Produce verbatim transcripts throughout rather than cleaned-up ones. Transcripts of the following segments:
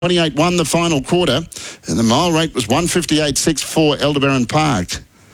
twenty-eight won the final quarter, and the mile rate was one fifty-eight six four Aldebaran Park.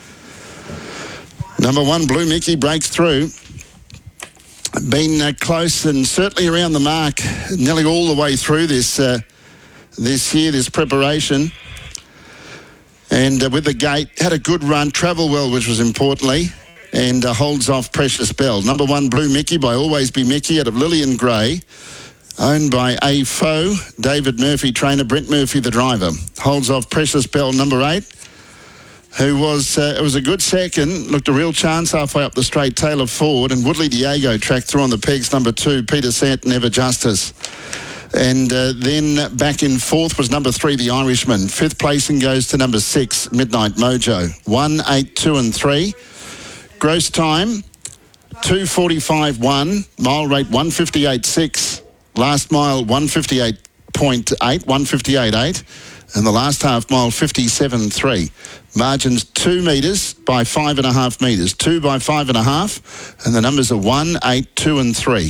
Number one, Blue Mickey, breaks through. Been uh, close and certainly around the mark nearly all the way through this uh, this year, this preparation. And uh, with the gate, had a good run, travelled well, which was importantly, and uh, holds off Precious Bell. Number one, Blue Mickey by Always Be Mickey out of Lillian Gray, owned by A Foe, David Murphy, trainer, Brent Murphy, the driver. Holds off Precious Bell, number eight, who was, uh, it was a good second, looked a real chance halfway up the straight, Taylor Ford, and Woodley Diego tracked through on the pegs, number two, Peter Sant, Never Justice. And uh, then back in fourth was number three, The Irishman. Fifth placing goes to number six, Midnight Mojo. One, eight, two and three. Gross time, two forty-five one. Mile rate, one fifty-eight six. Last mile, one fifty-eight point eight, one fifty-eight eight. And the last half mile, fifty-seven three. Margins two metres by five and a half metres. Two by five and a half. And the numbers are one, eight, two and three.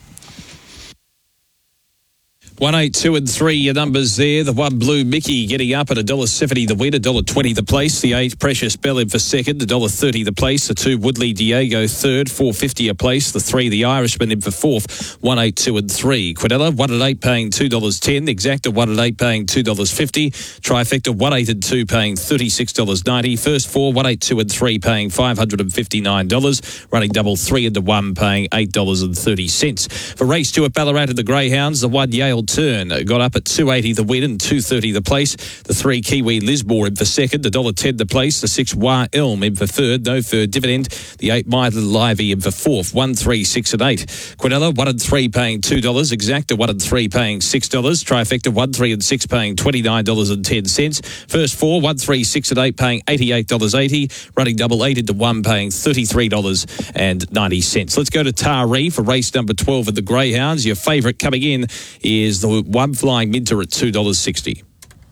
One, eight, two and three, your numbers there. The one, Blue Mickey, getting up at one dollar seventy the win, one dollar twenty the place. The eight, Precious Bell in for second, one dollar thirty the place. The two, Woodley Diego third, four fifty a place. The three, The Irishman in for fourth, one, eight, two and three. Quinella, one and eight paying two dollars ten. Exacta, one and eight paying two dollars fifty. Trifecta, one, eight and two paying thirty-six dollars ninety. First four, one, eight, two and three paying five hundred fifty-nine dollars. Running double three and the one paying eight dollars thirty. For race two at Ballarat at the Greyhounds, the one, Yale Turn, got up at two eighty the win and two thirty the place. The three, Kiwi Lismore in for second, one dollar ten the place. The six, Wah Elm in for third, no third dividend. The eight, My Little Livey in for fourth, one, three, six and eight. Quinella, one and three paying two dollars. Exacta, one and three paying six dollars. Trifecta, one, three and six paying twenty-nine dollars ten. First four, one, three, six and eight paying eighty-eight dollars eighty. Running double eight into one paying thirty-three dollars ninety. Let's go to Taree for race number twelve at the Greyhounds. Your favourite coming in is the one, Flying Minter at two dollars sixty.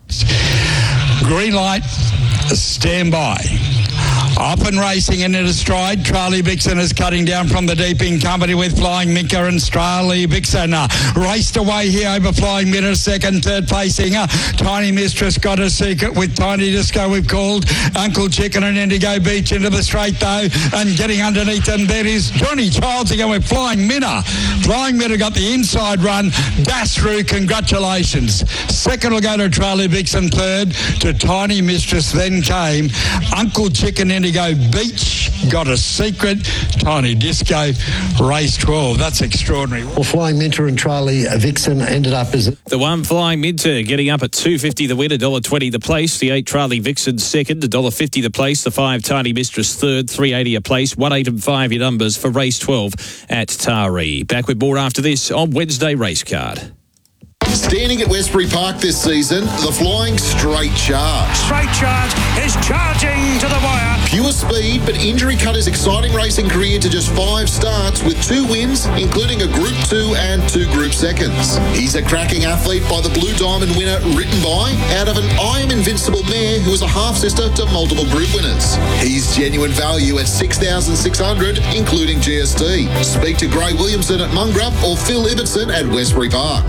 Green light, stand by. Up and racing in at a stride. Charlie Vixen is cutting down from the deep in company with Flying Minka and Charlie Vixen. Uh, raced away here over Flying Minka, second, third placing. Uh, Tiny Mistress got a secret with Tiny Disco, we've called. Uncle Chicken and Indigo Beach into the straight though, and getting underneath them there is Johnny Childs again with Flying Minna. Flying Minna got the inside run, dash through, congratulations. Second will go to Charlie Vixen, third to Tiny Mistress, then came Uncle Chicken, Indigo Beach, got a secret, Tiny Disco, race twelve. That's extraordinary. Well, Flying Minter and Charlie Vixen ended up as... The one, Flying Minter, getting up at two fifty the win, one dollar twenty the place. The eight, Charlie Vixen second, one dollar fifty the place. The five, Tiny Mistress third, three eighty a place. one, eight and five your numbers for race twelve at Taree. Back with more after this on Wednesday Race Card. Standing at Westbury Park this season, the Flying Straight Charge. Straight Charge is charging to the wire. Pure speed, but injury cut his exciting racing career to just five starts with two wins, including a Group two and two Group seconds. He's a cracking athlete by the Blue Diamond winner, written by, out of an I Am Invincible mare who is a half-sister to multiple Group winners. He's genuine value at six thousand six hundred dollars, including G S T. Speak to Gray Williamson at Mungrup or Phil Ibbotson at Westbury Park.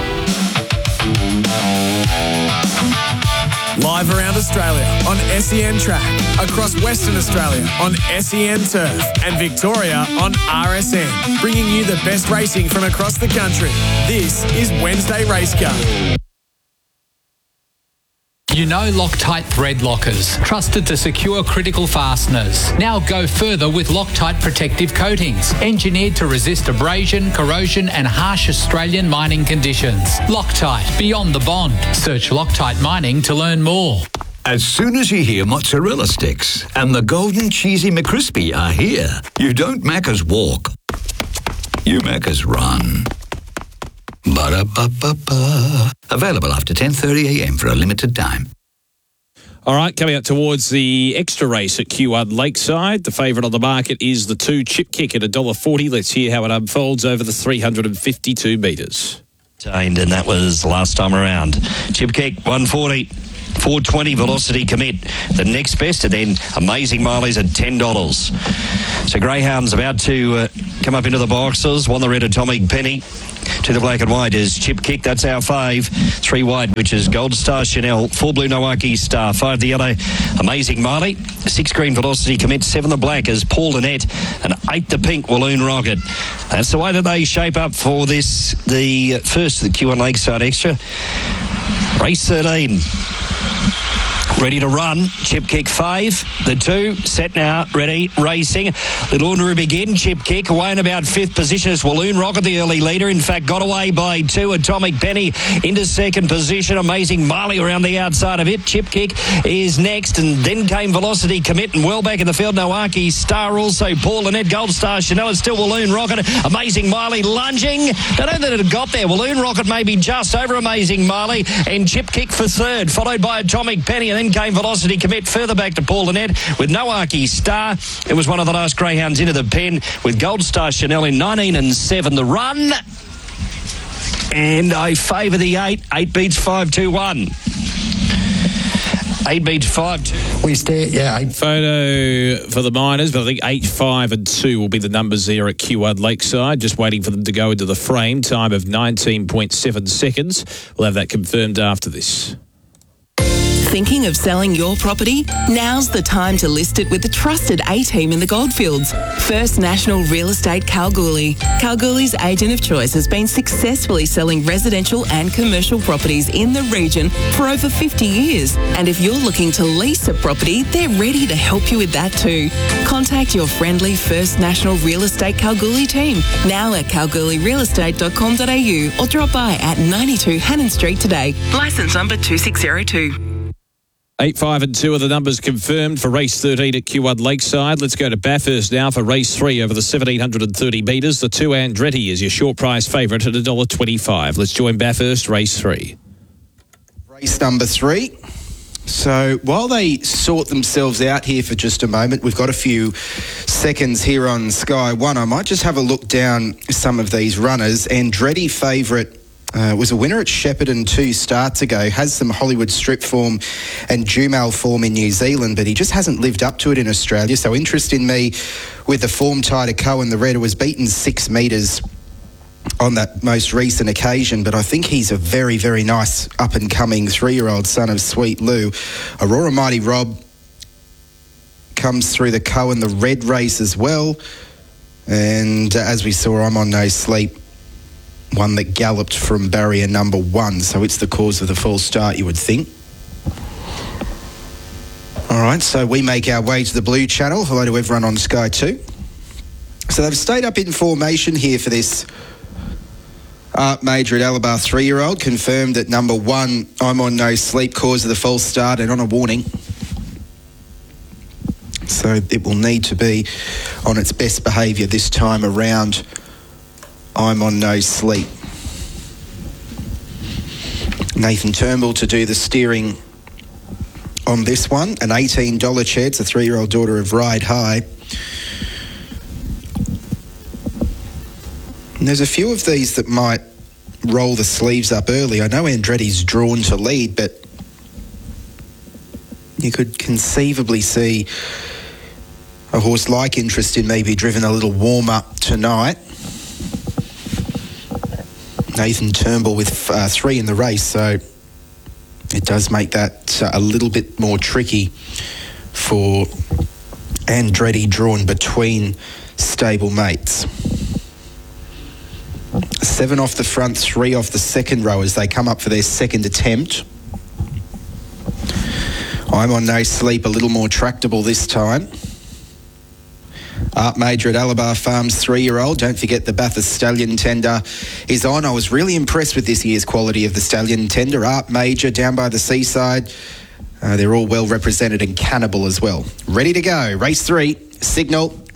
Live around Australia on S E N Track, across Western Australia on S E N Turf, and Victoria on R S N, bringing you the best racing from across the country. This is Wednesday Race Card. You know Loctite thread lockers, trusted to secure critical fasteners. Now go further with Loctite protective coatings, engineered to resist abrasion, corrosion and harsh Australian mining conditions. Loctite, beyond the bond. Search Loctite Mining to learn more. As soon as you hear mozzarella sticks and the golden cheesy McCrispy are here, you don't Macca's walk, you Macca's run. Ba-da-ba-ba-ba. Available after ten thirty a m for a limited time. All right, coming up towards the extra race at Q one Lakeside. The favourite on the market is the two, Chip Kick at one dollar forty. Let's hear how it unfolds over the three hundred fifty-two metres. And that was last time around. Chip Kick, one forty. four twenty Velocity Commit, the next best, and then Amazing Marley's at ten dollars. So Greyhound's about to uh, come up into the boxes. One the red Atomic Penny. To the black and white is Chip Kick, that's our fave. Three wide, which is Gold Star Chanel. Four blue Nowaki Star. Five the yellow Amazing Marley. Six green Velocity Commit. Seven the black is Paul Lynette. And eight the pink Walloon Rocket. That's the way that they shape up for this, the first of the Q one Lakeside Extra. Race thirteen. Ready to run. Chip Kick five. The two. Set now. Ready. Racing. Little Una begin. Chip Kick away in about fifth position. It's Walloon Rocket, the early leader. In fact, got away by two. Atomic Penny into second position. Amazing Marley around the outside of it. Chip Kick is next. And then came Velocity Commit. And well back in the field, Nowaki Star also. Paul Lynette, Gold Star Chanel. It's still Walloon Rocket. Amazing Marley lunging. I don't think it had got there. Walloon Rocket maybe just over Amazing Marley. And Chip Kick for third. Followed by Atomic Penny. And then came Velocity Commit further back to Paul Lynette with Nowaki Star. It was one of the last greyhounds into the pen with Gold Star Chanel in nineteen and seven the run. And I favour the eight. Eight beats five two one. Eight beats five two. We stay, yeah. Eight. Photo for the Miners, but I think eight, five and two will be the numbers there at Q one Lakeside. Just waiting for them to go into the frame. Time of nineteen point seven seconds. We'll have that confirmed after this. Thinking of selling your property? Now's the time to list it with the trusted A-team in the Goldfields. First National Real Estate Kalgoorlie. Kalgoorlie's agent of choice has been successfully selling residential and commercial properties in the region for over fifty years. And if you're looking to lease a property, they're ready to help you with that too. Contact your friendly First National Real Estate Kalgoorlie team now at kalgoorlie real estate dot com dot a u or drop by at ninety-two Hannon Street today. Licence number two six zero two. Eight, five and two are the numbers confirmed for race thirteen at Q one Lakeside. Let's go to Bathurst now for race three over the one thousand seven hundred thirty metres. The two Andretti is your short price favourite at one dollar twenty-five. Let's join Bathurst, race three. Race number three. So while they sort themselves out here for just a moment, we've got a few seconds here on Sky One. I might just have a look down some of these runners. Andretti favourite Uh, was a winner at Shepparton two starts ago, has some Hollywood Strip form and Jumal form in New Zealand, but he just hasn't lived up to it in Australia. So interest in me with the form tie to Cohen the Red. It was beaten six metres on that most recent occasion, but I think he's a very, very nice up-and-coming three-year-old son of Sweet Lou. Aurora Mighty Rob comes through the Cohen the Red race as well. And uh, as we saw, I'm on no sleep. One that galloped from barrier number one, so it's the cause of the false start, you would think. All right, so we make our way to the Blue Channel. Hello to everyone on Sky two. So they've stayed up in formation here for this Art Major at Alabar three-year-old. Confirmed that number one, I'm on no sleep, cause of the false start and on a warning. So it will need to be on its best behaviour this time around. I'm on no sleep. Nathan Turnbull to do the steering on this one. An eighteen dollars chair. It's a three-year-old daughter of Ride High. And there's a few of these that might roll the sleeves up early. I know Andretti's drawn to lead, but you could conceivably see a horse like Interest in Me be driven a little warmer tonight. Nathan Turnbull with uh, three in the race, so it does make that uh, a little bit more tricky for Andretti, drawn between stable mates. Seven off the front, three off the second row as they come up for their second attempt. I'm on no sleep, a little more tractable this time. Art Major at Alabar Farms, three-year-old. Don't forget the Bathurst Stallion Tender is on. I was really impressed with this year's quality of the Stallion Tender. Art Major down by the seaside. Uh, they're all well represented, and Cannibal as well. Ready to go. Race three. Signal.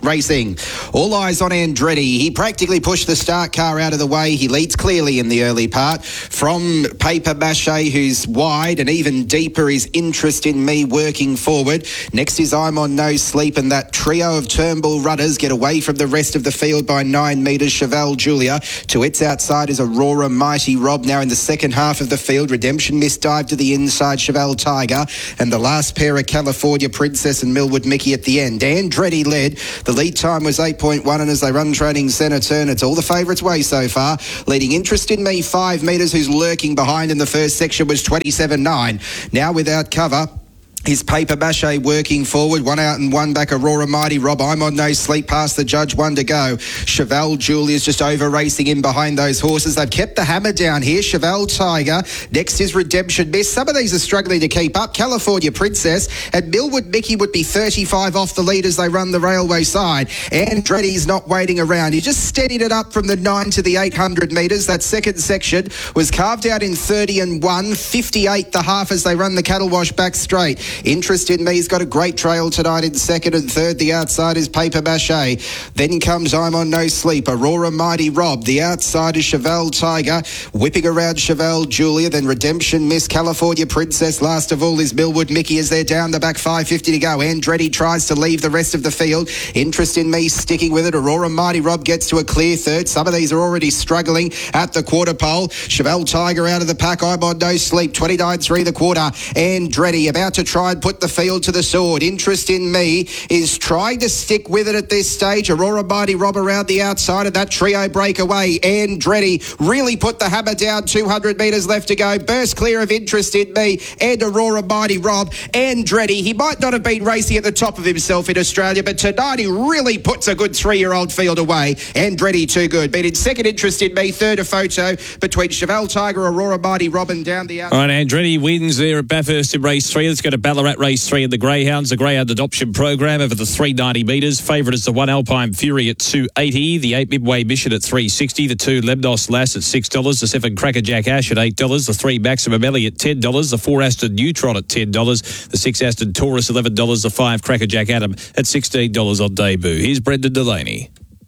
Racing. All eyes on Andretti. He practically pushed the start car out of the way. He leads clearly in the early part. From Paper Mache, who's wide, and even deeper is Interest in Me working forward. Next is I'm on No Sleep, and that trio of Turnbull runners get away from the rest of the field by nine metres. Chevelle Julia. To its outside is Aurora Mighty Rob. Now in the second half of the field, Redemption Miss dive to the inside, Chevelle Tiger, and the last pair of California Princess and Millwood Mickey at the end. Andretti led. The lead time was eight point one, and as they run training centre turn, it's all the favourites' way so far. Leading Interest in Me five metres, who's lurking behind in the first section, was twenty-seven nine. Now without cover, his Paper Mache working forward. One out and one back, Aurora Mighty Rob. I'm on No Sleep past the judge, one to go. Chevelle Julia's just over racing in behind those horses. They've kept the hammer down here. Chevelle Tiger. Next is Redemption Miss. Some of these are struggling to keep up. California Princess and Millwood Mickey would be thirty-five off the lead as they run the railway side. Andretti's not waiting around. He just steadied it up from the nine to the eight hundred metres. That second section was carved out in thirty and one, fifty-eight the half as they run the cattle wash back straight. Interest in Me's got a great trail tonight in second and third. The outside is Paper Mache. Then comes I'm on No Sleep. Aurora Mighty Rob. The outside is Chevelle Tiger. Whipping around Chevelle Julia. Then Redemption Miss, California Princess. Last of all is Millwood Mickey as they're down the back, five fifty to go. Andretti tries to leave the rest of the field. Interest in Me sticking with it. Aurora Mighty Rob gets to a clear third. Some of these are already struggling at the quarter pole. Chevelle Tiger out of the pack. I'm on No Sleep. twenty-nine three the quarter. Andretti about to try and put the field to the sword. Interest in Me is trying to stick with it at this stage. Aurora Mighty Rob around the outside of that trio breakaway. Andretti really put the hammer down. two hundred metres left to go. Burst clear of Interest in Me and Aurora Mighty Rob. Andretti, he might not have been racing at the top of himself in Australia, but tonight he really puts a good three-year-old field away. Andretti too good. But in second, Interest in Me. Third, a photo between Chevelle Tiger, Aurora Mighty Rob, and down the outside. All right, Andretti wins there at Bathurst in race three. Let's go to Ballarat race three in the Greyhounds, the Greyhound Adoption Program over the three ninety metres. Favourite is the one Alpine Fury at two eighty, the eight Midway Mission at three sixty, the two Lemnos Lass at six dollars, the seven Crackerjack Ash at eight dollars, the three Maximum Ellie at ten dollars, the four Aston Neutron at ten dollars, the six Aston Taurus eleven dollars, the five Crackerjack Adam at sixteen dollars on debut. Here's Brendan Delaney.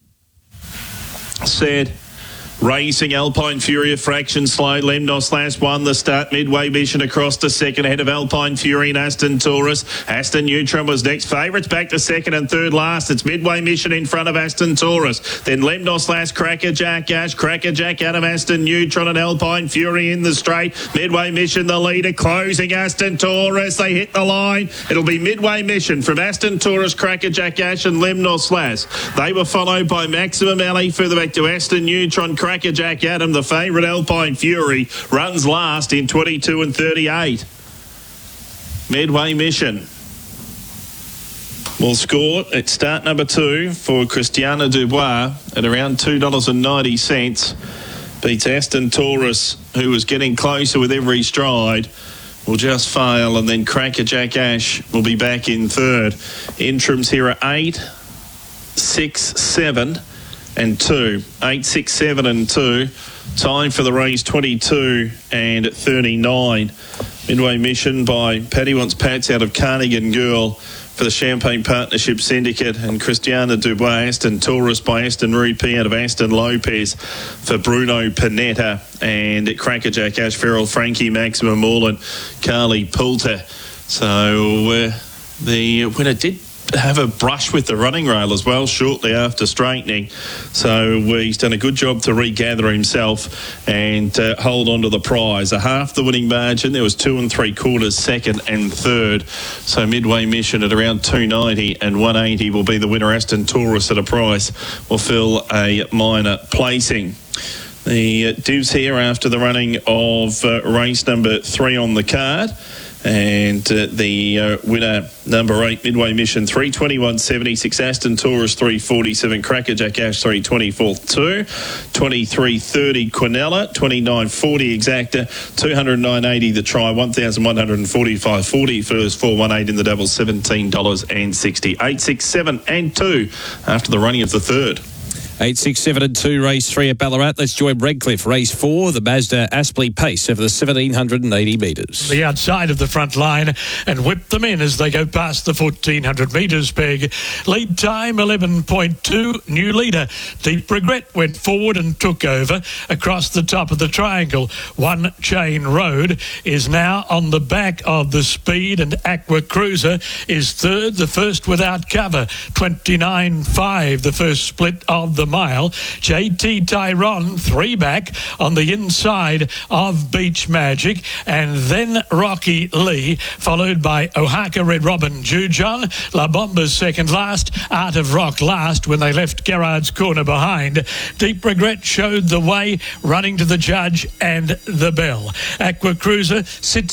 Said Racing Alpine Fury, a fraction slow. Lemnos last won the start. Midway Mission across to second ahead of Alpine Fury and Aston Taurus. Aston Neutron was next. Favourites back to second and third last. It's Midway Mission in front of Aston Taurus. Then Lemnos last, Crackerjack Ash, Crackerjack Adam, Aston Neutron and Alpine Fury in the straight. Midway Mission the leader, closing Aston Taurus. They hit the line. It'll be Midway Mission from Aston Taurus, Crackerjack Ash and Lemnos last. They were followed by Maximum Alley further back to Aston Neutron, Crackerjack Adam. The favourite Alpine Fury runs last in twenty-two and thirty-eight. Midway Mission will score at start number two for Christiana Dubois at around two dollars ninety. Beats Aston Taurus, who was getting closer with every stride, will just fail, and then Crackerjack Ash will be back in third. Interims here are eight, six, seven and two. Eight, six, seven and two. Time for the race twenty-two and thirty-nine. Midway Mission by Paddy Wants Pats out of Carnigan Girl for the Champagne Partnership Syndicate, and Christiana Dubois Aston Taurus by Aston Rupi out of Aston Lopez for Bruno Panetta, and Crackerjack Ash Ferrell, Frankie Maximum Moreland, Carly Poulter. So uh, the winner did have a brush with the running rail as well shortly after straightening, so uh, he's done a good job to regather himself and uh, hold on to the prize. A half the winning margin, there was two and three quarters second and third, so Midway Mission at around two ninety and one eighty will be the winner. Aston Taurus at a price will fill a minor placing. The uh, divs here after the running of uh, race number three on the card. And uh, the uh, winner, number eight, Midway Mission, three twenty-one seventy-six. Aston Taurus, three forty-seven. Crackerjack Ash, three twenty-four two. twenty-three thirty Quinella, twenty-nine forty Exacta, two hundred nine eighty the try, one thousand one hundred forty-five forty first, four eighteen in the double, seventeen dollars sixty. eight, six, seven and two after the running of the third. eight, six, seven and two, race three at Ballarat. Let's join Redcliffe. Race four, the Mazda Aspley Pace over the seventeen eighty metres. The outside of the front line and whip them in as they go past the fourteen hundred metres peg. Lead time eleven point two. New leader Deep Regret went forward and took over across the top of the triangle. One Chain Road is now on the back of the Speed, and Aqua Cruiser is third, the first without cover. twenty-nine five, the first split of the mile. J T Tyrone three back on the inside of Beach Magic, and then Rocky Lee, followed by Oaxaca Red Robin, Jujon, La Bomba's second last, Art of Rock last when they left Gerrard's Corner behind. Deep Regret showed the way, running to the judge and the bell. Aqua Cruiser sits